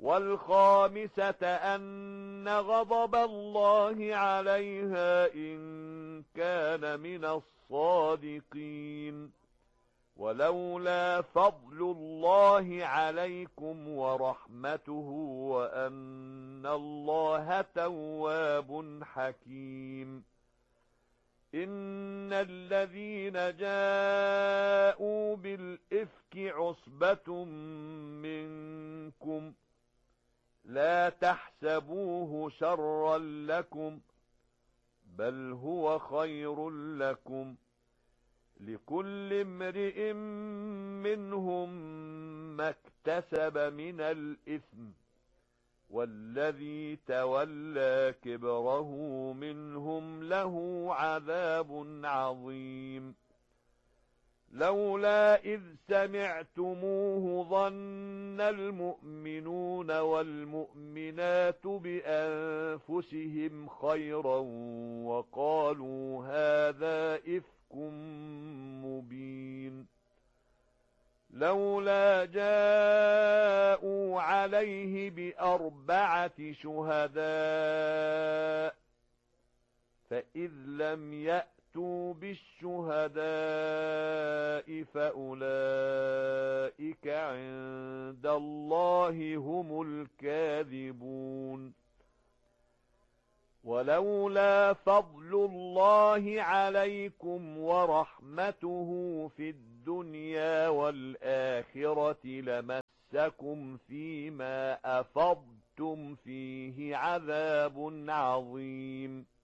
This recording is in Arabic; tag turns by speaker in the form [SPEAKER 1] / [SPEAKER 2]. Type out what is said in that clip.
[SPEAKER 1] والخامسة أن غضب الله عليها إن كان من الصادقين. ولولا فضل الله عليكم ورحمته وأن الله تواب حكيم. إن الذين جاءوا بالإفك عصبة منكم لا تحسبوه شرا لكم بل هو خير لكم، لكل امرئ منهم ما اكتسب من الإثم، والذي تولى كبره منهم له عذاب عظيم. لولا إذ سمعتموه ظن المؤمنون والمؤمنات بأنفسهم خيرا وقالوا هذا إفك مبين. لولا جاءوا عليه بأربعة شهداء فإذ لم يأتوا بالشهداء فأولئك عند الله هم الكاذبون. ولولا فضل الله عليكم ورحمته في الدنيا والآخرة لمسكم فيما أفضتم فيه عذاب عظيم.